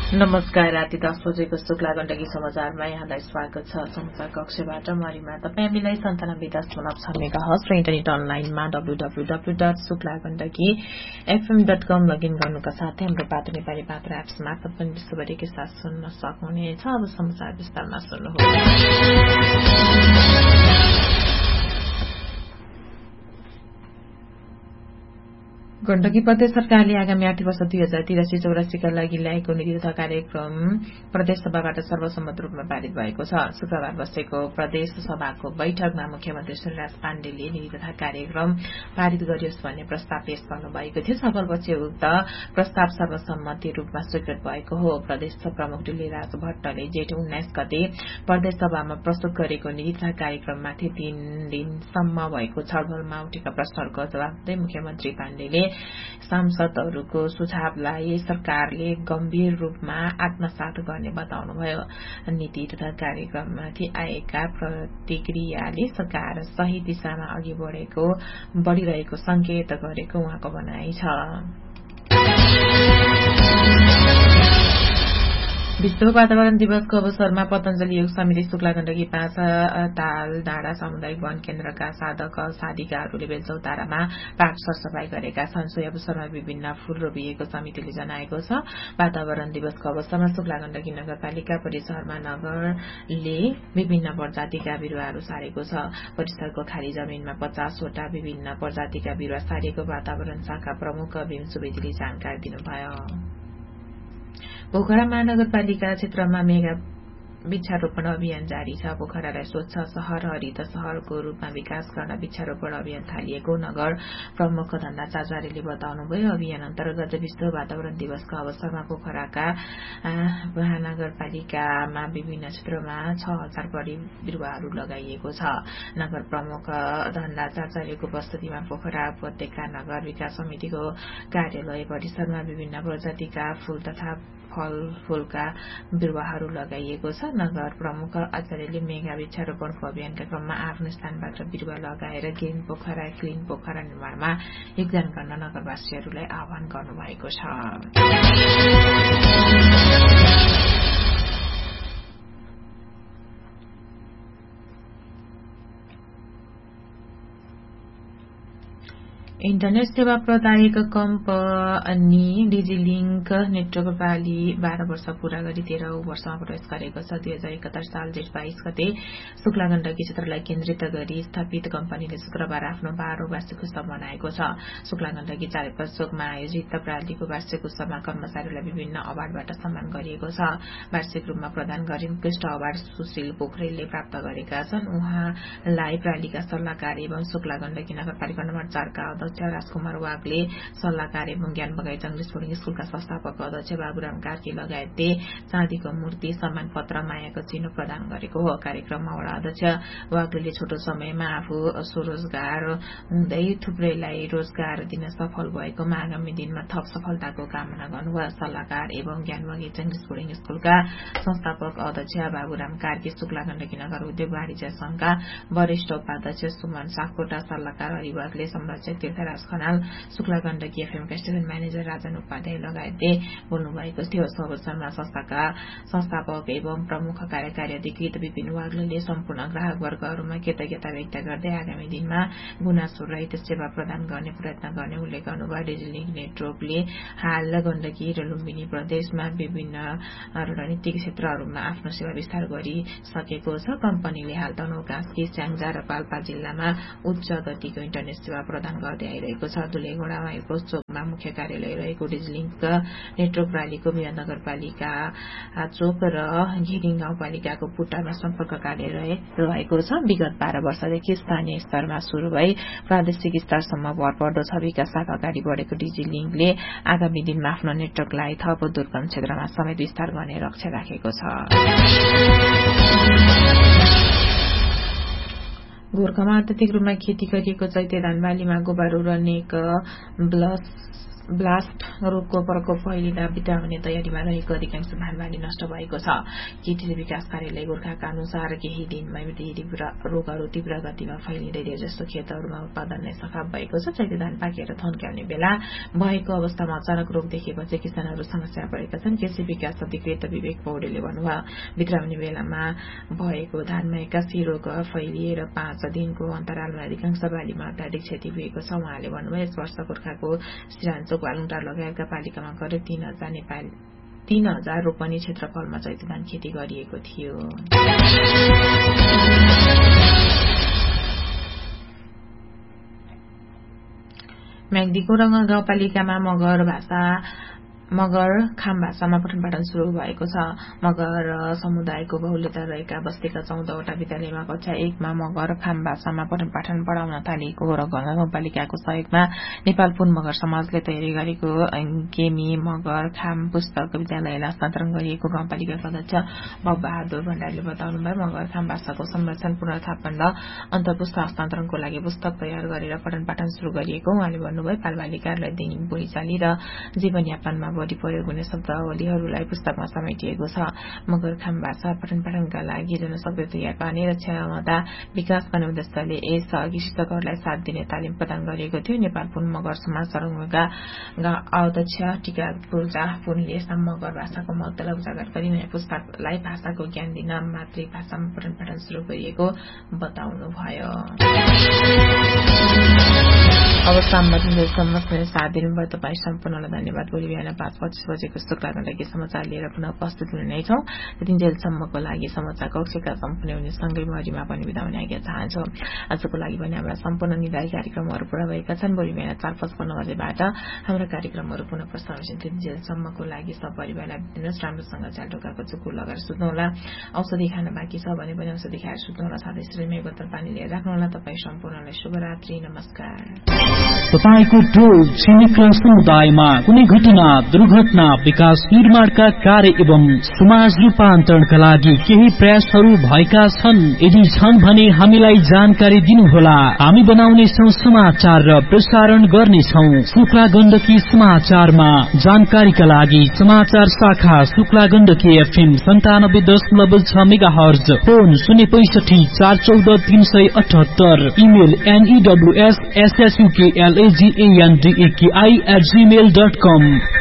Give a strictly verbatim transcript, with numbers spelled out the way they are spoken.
नमस्कार। राति दस बजेको शुक्ला गण्डकी समाचारमा यहाँलाई स्वागत छ। समाचार कक्षबाट मरिमा तपाईँ हामीलाई सन्तानब्बे दशमलव छ मेगाहर्ज र इन्टरनेट अनलाइनमा W W W dot Shukla Gandaki FM dot com login गर्नुका साथै हाम्रो पात्र नेपाली पात्र एप्स मार्फत पनि विश्वभरिकै साथ सुन्न सक्नुहुनेछ। अब समाचार विस्तारमा सुन्नुहोस्। गण्डकी प्रदेश सरकारले आगामी आर्थिक वर्ष दुई हजार तिरासी चौरासीका लागि ल्याएको नीति तथा कार्यक्रम प्रदेश सभाबाट सर्वसम्मत रूपमा पारित भएको छ। शुक्रबार बसेको प्रदेश सभाको बैठकमा मुख्यमन्त्री श्रीराज पाण्डेले नीति तथा कार्यक्रम पारित गरियोस् भन्ने प्रस्ताव पेश गर्नुभएको थियो। छलफलपछि उक्त प्रस्ताव सर्वसम्मति रूपमा स्वीकृत भएको हो। प्रदेश प्रमुख डिल्लीराज भट्टले जेठ उन्नाइस गते प्रदेश सभामा प्रस्तुत गरेको नीति तथा कार्यक्रममाथि तीन दिनसम्म भएको छलफलमा उठेका प्रश्नहरूको जवाब दिँदै मुख्यमन्त्री पाण्डेले सांसदहरूको सुझावलाई सरकारले गम्भीर रूपमा आत्मसात गर्ने बताउनुभयो। नीति तथा कार्यक्रममाथि आएका प्रतिक्रियाले सरकार सही दिशामा अघि बढेको बढ़िरहेको संकेत गरेको उहाँको भनाइ छ। विश्व वातावरण दिवसको अवसरमा पतञ्जलि योग समिति शुक्ला गण्डकी पाँच ताल डाँडा सामुदायिक वन केन्द्रका साधक साधिकाहरूले बेलचौतारामा पार्क सरसफाई गरेका छन्। सो अवसरमा विभिन्न फूल रोपिएको समितिले जनाएको छ। वातावरण दिवसको अवसरमा शुक्ला गण्डकी नगरपालिका परिसरमा नगरले विभिन्न प्रजातिका बिरूवाहरू सारेको छ। परिसरको खाली जमीनमा पचासवटा विभिन्न प्रजातिका बिरूवा सारेको वातावरण शाखा प्रमुख भीम सुवेदीले जानकारी दिनुभयो। पोखरा महानगरपालिका क्षेत्रमा मेगा वृक्षारोपण अभियान जारी छ। पोखरालाई स्वच्छ शहर हरित शहरको रूपमा विकास गर्न वृक्षारोपण अभियान थालिएको नगर प्रमुख धन्दा आचार्यले बताउनुभयो। अभियान अन्तर्गत विश्व वातावरण दिवसको अवसरमा पोखराका महानगरपालिकामा विभिन्न क्षेत्रमा छ हजार बढी बिरूवाहरू लगाइएको छ। नगर प्रमुख धन्दा आचार्यको उपस्थितिमा पोखरा उपत्यका नगर विकास समितिको कार्यालय परिसरमा विभिन्न प्रजातिका फूल तथा फल फूलका बिरूवाहरू लगाइएको छ। नगर प्रमुख आचार्यले मेगा वृक्षारोपणको अभियानका क्रममा आफ्नो स्थानबाट बिरूवा लगाएर ग्रीन पोखरा क्लीन पोखरा निर्माणमा योगदान गर्न नगरवासीहरूलाई आह्वान गर्नुभएको छ। इन्टरनेट सेवा प्रदायक कम्पनी डिजिलिंक नेटवर्क प्रणाली बाह्र वर्ष पूरा गरी तेह्रौं वर्षमा प्रवेश गरेको छ। दुई हजार एकहत्तर साल जेठ बाइस गते शुक्ला गण्डकी क्षेत्रलाई केन्द्रित गरी स्थापित कम्पनीले शुक्रबार आफ्नो बाह्रौं वार्षिक उत्सव मनाएको छ। शुक्ला गण्डकी चारैपल्चोकमा आयोजित प्रणालीको वार्षिक उत्सवमा कर्मचारीलाई विभिन्न अवार्डबाट सम्मान गरिएको छ। वार्षिक रूपमा प्रदान गरिने उत्कृष्ट अवार्ड सुशील पोखरेलले प्राप्त गरेका छन्। उहाँलाई प्रणालीका सल्लाहकार एवं शुक्ला गण्डकी नगरपालिका नम्बर चारका राजकुमार वागले सल्लाहकार एवं ज्ञान बगाई जंग्लिस बोर्डिङ स्कूलका संस्थापक अध्यक्ष बाबुराम कार्की लगायतले चाँदीको मूर्ति सम्मान पत्र मायाको चिन्ह प्रदान गरेको हो। कार्यक्रममा वडा अध्यक्ष वाग्लेले छोटो समयमा आफू स्वरोजगार हुँदै थुप्रैलाई रोजगार दिन सफल भएकोमा आगामी दिनमा थप सफलताको कामना गर्नुभयो। सल्लाहकार एवं ज्ञान बगाई जंग्लिस बोर्डिङ स्कूलका संस्थापक अध्यक्ष बाबुराम कार्की शुक्ला गण्डकी नगर उद्योग वाणिज्य संघका वरिष्ठ उपाध्यक्ष सुमन सापकोटा सल्लाहकार हरिवागले संरक्षक तीर्थराज खनाल शुक्ला गण्डकी एफएमका स्टेशन म्यानेजर राजन उपाध्याय लगायतले बोल्नु भएको थियो। सो अवसरमा संस्थाका संस्थापक एवं प्रमुख कार्यकारी अधिकृत विपिन वाग्लेले सम्पूर्ण ग्राहक वर्गहरूमा कृतज्ञता व्यक्त गर्दै आगामी दिनमा गुनासो रहित सेवा प्रदान गर्ने प्रयत्न गर्ने उल्लेख गर्नुभयो। डिजिलिंक नेटवर्कले हाल गण्डकी र लुम्बिनी प्रदेशमा विभिन्न रणनीतिक क्षेत्रहरूमा आफ्नो सेवा विस्तार गरिसकेको छ। कम्पनीले हाल तनहुँ कास्की स्याङ्जा र पाल्पा जिल्लामा उच्च गतिको इन्टरनेट सेवा प्रदान गर्दै आइरहेको छ। दुलेगौडामा एयरपोर्ट चोकमा मुख्य कार्यालय रहेको डिजिलिंक नेटवर्क प्रणालीको विभिन्न नगरपालिका चोक र घिरिङ गाउँपालिकाको पुट्टामा सम्पर्क कार्यालय रहेको छ। विगत बाह्र वर्षदेखि स्थानीय स्तरमा शुरू भई प्रादेशिक स्तरसम्म भरपर्दो छ। विकास साथ अगाडि बढ़ेको डिजिलिंकले आगामी दिनमा आफ्नो नेटवर्कलाई थप दुर्गम क्षेत्रमा समेत विस्तार गर्ने लक्ष्य राखेको छ। गोर्खामा अत्याधिक रूपमा खेती गरिएको चैते धान बालीमा गोबर उर्ने ब्लस ब्लास्ट रोगको प्रकोप फैलिँदा बित्रा हुने तयारीमा रहेको अधिकांश धानबाली नष्ट भएको छ। केटीले विकास कार्यालय गोर्खाका अनुसार केही दिनमै यी रोगहरू तीव्र गतिमा फैलिँदै धेरै जस्तो खेतहरूमा उत्पादन नै सखाप भएको छ। चैते धान पाकेर थन्क्याउने बेला भएको अवस्थामा अचानक रोग देखेपछि किसानहरू समस्या परेका छन्। कृषि विकास अधिकृत विवेक पौडेलले भन्नुभयो, बित्रा हुने बेलामा भएको धानमा एक्कासी रोग फैलिएर पाँच दिनको अन्तरालमा अधिकांश बालीमा अत्याधिक क्षति भएको छ। उहाँले भन्नुभयो, यस वर्ष गोर्खाको सिराञ्चोक बालुङटार लगायतका पालिकामा करिब तीन हजार नेपाली तीन हजार रोपनी क्षेत्रफलमा चैते धान खेती गरिएको थियो। म्याग्दीको रंग गाउँपालिकामा मगर भाषा मगर खाम भाषामा पठन पाठन शुरू भएको छ। मगर समुदायको बहुलता रहेका बस्तीका चौधवटा विद्यालयमा कक्षा एकमा मगर खाम भाषामा पठन पाठन पढाउन थालिएको हो र गाउँपालिकाको सहयोगमा नेपाल पुन मगर समाजले तयारी गरेको गेमी मगर खाम पुस्तक विद्यालयलाई हस्तान्तरण गरिएको गाउँपालिकाका अध्यक्ष बहादुर भण्डारीले बताउनुभयो। मगर खाम भाषाको संरक्षण पुनर्स्थापन र अन्तर्पुस्ता हस्तान्तरणको लागि पुस्तक तयार गरेर पठन पाठन शुरू गरिएको उहाँले भन्नुभयो। बालबालिकाहरूलाई दैनिक बोलीचाली र जीवनयापनमा बढी प्रयोग हुने शब्दावलीहरूलाई पुस्तकमा समेटिएको छ। मगर खाम भाषा पठन पाठनका लागि जनशक्ति तयार पार्ने र क्षमता विकास गर्ने उद्देश्यले यस अघि शिक्षकहरूलाई साथ दिने तालिम प्रदान गरिएको थियो। नेपाल पुन मगर समाज सरङ्गका अध्यक्ष टीका पूर्जा पुनले मगर भाषाको महत्वलाई उजागर गरी नयाँ पुस्तकलाई भाषाको ज्ञान दिन मातृभाषामा पठन पाठन शुरू गरिएको बताउनुभयो। अब सामसम्म साथ दिनुभयो। तपाईँ सम्पूर्णलाई धन्यवाद। भोलि बिहान पाँच पच्चीस बजेको शुक्ला गण्डकी समाचार लिएर पुनः उपस्थित हुने नै छौं। त्यतिन्जेलसम्मको लागि समाचार कक्षका सम्पूर्ण हुने सँगै मरिमा पनि बिदा हुने आज्ञा चाहन्छौं। आजको लागि भने हाम्रा सम्पूर्ण निर्धारित कार्यक्रमहरू पूरा भएका छन्। भोलि बिहान चार पचपन्न बजेबाट हाम्रा कार्यक्रमहरू पुनः प्रसारण हुन्छ। त्यतिन्जेलसम्मको लागि सब परिवारलाई दिनुहोस् राम्रोसँग झ्यालढोकाको चुकुर लगाएर सुत्नुहोला। औषधि खान बाँकी छ भने पनि औषधि खाएर सुत्नुहोला। साथै शरीरमै बोतल पानी लिएर राख्नुहोला। तपाईँ सम्पूर्णलाई शुभरात्रि, नमस्कार। तपाईको टोल छिमेक र समुदायमा कुनै घटना दुर्घटना विकास निर्माणका कार्य एवं समाज रूपान्तरणका लागि केही प्रयासहरू भएका छन्। यदि छन् भने हामीलाई जानकारी दिनुहोला। हामी बनाउनेछौं समाचार र प्रसारण गर्नेछौं। शुक्ला गण्डकी समाचारमा जानकारीका लागि समाचार शाखा शुक्ला गण्डकी एफएम सन्तानब्बे दशमलव छ मेगा हर्ज, फोन शून्य पैसठी चार चौध तीन सय अठहत्तर, email एनईडब्ल्यूएस एसएसयूकेएलएजीएनडीएकेआई at Gmail dot com.